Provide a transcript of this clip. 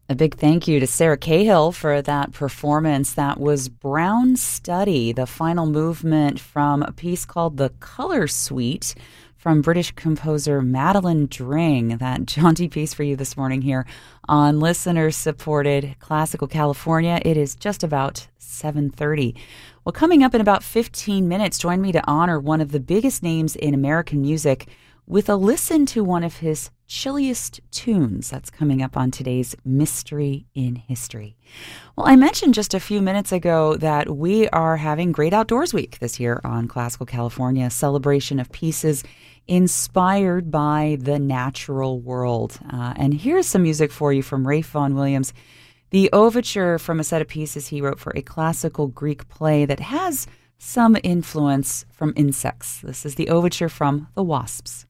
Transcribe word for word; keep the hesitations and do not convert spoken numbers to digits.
A big thank you to Sarah Cahill for that performance. That was Brown Study, the final movement from a piece called The Color Suite from British composer Madeline Dring. That jaunty piece for you this morning here on listener-supported Classical California. It is just about seven thirty. Well, coming up in about fifteen minutes, join me to honor one of the biggest names in American music with a listen to one of his chilliest tunes. That's coming up on today's Mystery in History. Well, I mentioned just a few minutes ago that we are having Great Outdoors Week this year on Classical California, a celebration of pieces inspired by the natural world. Uh, and here's some music for you from Ralph Vaughan Williams, the overture from a set of pieces he wrote for a classical Greek play that has some influence from insects. This is the overture from The Wasps.